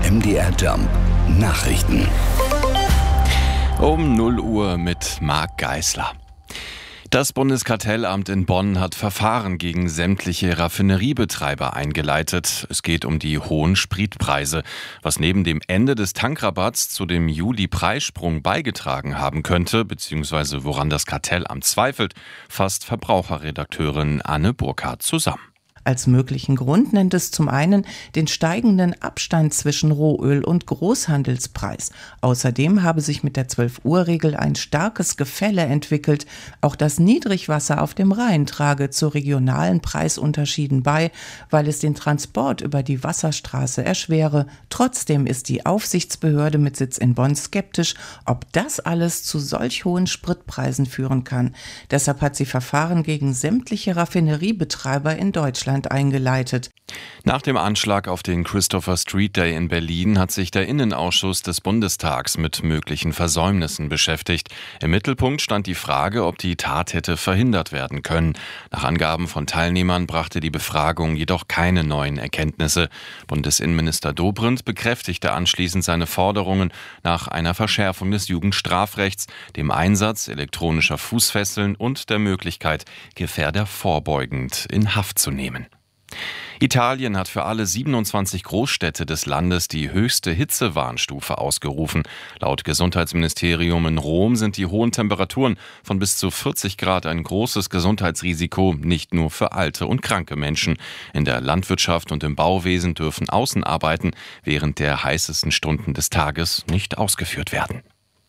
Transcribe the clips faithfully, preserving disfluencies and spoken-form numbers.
M D R Jump Nachrichten. Um null Uhr mit Marc Geisler. Das Bundeskartellamt in Bonn hat Verfahren gegen sämtliche Raffineriebetreiber eingeleitet. Es geht um die hohen Spritpreise, was neben dem Ende des Tankrabatts zu dem Juli-Preissprung beigetragen haben könnte, beziehungsweise woran das Kartellamt zweifelt, fasst Verbraucherredakteurin Anne Burkhardt zusammen. Als möglichen Grund nennt es zum einen den steigenden Abstand zwischen Rohöl und Großhandelspreis. Außerdem habe sich mit der zwölf-Uhr-Regel ein starkes Gefälle entwickelt. Auch das Niedrigwasser auf dem Rhein trage zu regionalen Preisunterschieden bei, weil es den Transport über die Wasserstraße erschwere. Trotzdem ist die Aufsichtsbehörde mit Sitz in Bonn skeptisch, ob das alles zu solch hohen Spritpreisen führen kann. Deshalb hat sie Verfahren gegen sämtliche Raffineriebetreiber in Deutschland eingeleitet. Nach dem Anschlag auf den Christopher Street Day in Berlin hat sich der Innenausschuss des Bundestags mit möglichen Versäumnissen beschäftigt. Im Mittelpunkt stand die Frage, ob die Tat hätte verhindert werden können. Nach Angaben von Teilnehmern brachte die Befragung jedoch keine neuen Erkenntnisse. Bundesinnenminister Dobrindt bekräftigte anschließend seine Forderungen nach einer Verschärfung des Jugendstrafrechts, dem Einsatz elektronischer Fußfesseln und der Möglichkeit, Gefährder vorbeugend in Haft zu nehmen. Italien hat für alle siebenundzwanzig Großstädte des Landes die höchste Hitzewarnstufe ausgerufen. Laut Gesundheitsministerium in Rom sind die hohen Temperaturen von bis zu vierzig Grad ein großes Gesundheitsrisiko, nicht nur für alte und kranke Menschen. In der Landwirtschaft und im Bauwesen dürfen Außenarbeiten während der heißesten Stunden des Tages nicht ausgeführt werden.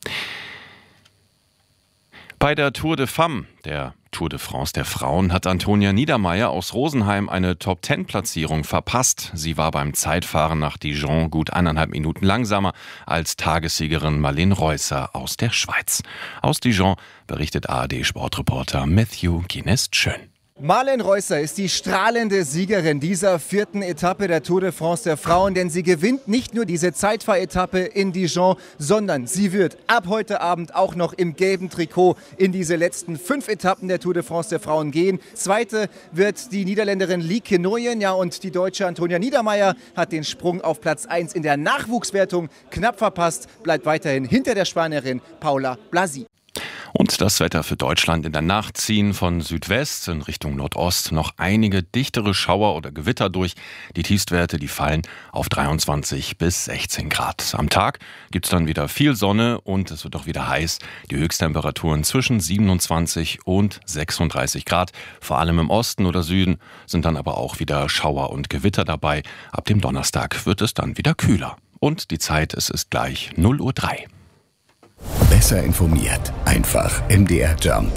Bei der Tour de Femmes, der Tour de France der Frauen, hat Antonia Niedermeier aus Rosenheim eine Top-Zehn-Platzierung verpasst. Sie war beim Zeitfahren nach Dijon gut eineinhalb Minuten langsamer als Tagessiegerin Marlene Reusser aus der Schweiz. Aus Dijon berichtet A R D-Sportreporter Matthew Guinness-Schön. Marlene Reusser ist die strahlende Siegerin dieser vierten Etappe der Tour de France der Frauen, denn sie gewinnt nicht nur diese Zeitfahretappe in Dijon, sondern sie wird ab heute Abend auch noch im gelben Trikot in diese letzten fünf Etappen der Tour de France der Frauen gehen. Zweite wird die Niederländerin Lieke Nooyen, ja, und die Deutsche Antonia Niedermeier hat den Sprung auf Platz eins in der Nachwuchswertung knapp verpasst, bleibt weiterhin hinter der Spanierin Paula Blasi. Und das Wetter für Deutschland: in der Nacht ziehen von Südwest in Richtung Nordost noch einige dichtere Schauer oder Gewitter durch. Die Tiefstwerte, die fallen auf dreiundzwanzig bis sechzehn Grad. Am Tag gibt es dann wieder viel Sonne und es wird auch wieder heiß. Die Höchsttemperaturen zwischen siebenundzwanzig und sechsunddreißig Grad. Vor allem im Osten oder Süden sind dann aber auch wieder Schauer und Gewitter dabei. Ab dem Donnerstag wird es dann wieder kühler. Und die Zeit, es ist gleich null Uhr drei. Besser informiert, einfach M D R Jump.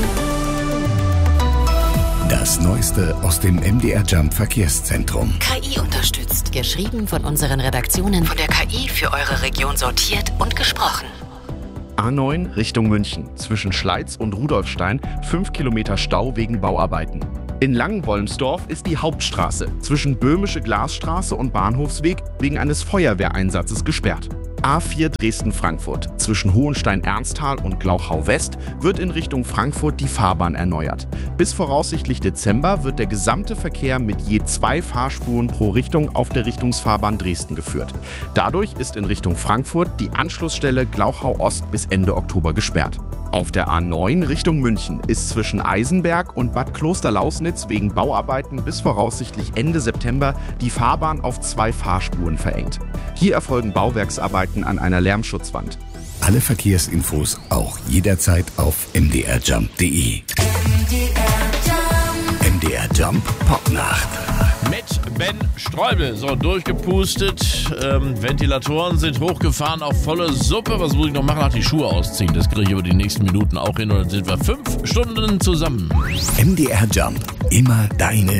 Das Neueste aus dem M D R Jump Verkehrszentrum. K I unterstützt. Geschrieben von unseren Redaktionen. Von der K I für eure Region sortiert und gesprochen. A neun Richtung München. Zwischen Schleiz und Rudolfstein fünf Kilometer Stau wegen Bauarbeiten. In Langenwolmsdorf ist die Hauptstraße zwischen Böhmische Glasstraße und Bahnhofsweg wegen eines Feuerwehreinsatzes gesperrt. A vier Dresden-Frankfurt. Zwischen Hohenstein-Ernsthal und Glauchau-West wird in Richtung Frankfurt die Fahrbahn erneuert. Bis voraussichtlich Dezember wird der gesamte Verkehr mit je zwei Fahrspuren pro Richtung auf der Richtungsfahrbahn Dresden geführt. Dadurch ist in Richtung Frankfurt die Anschlussstelle Glauchau-Ost bis Ende Oktober gesperrt. Auf der A neun Richtung München ist zwischen Eisenberg und Bad Klosterlausnitz wegen Bauarbeiten bis voraussichtlich Ende September die Fahrbahn auf zwei Fahrspuren verengt. Hier erfolgen Bauwerksarbeiten an einer Lärmschutzwand. Alle Verkehrsinfos auch jederzeit auf m d r jump punkt d e. M D R Jump Popnacht. Mit Ben Streubel. So, durchgepustet. Ähm, Ventilatoren sind hochgefahren auf volle Suppe. Was muss ich noch machen? Ach, die Schuhe ausziehen. Das kriege ich über die nächsten Minuten auch hin. Und dann sind wir fünf Stunden zusammen. M D R Jump. Immer deine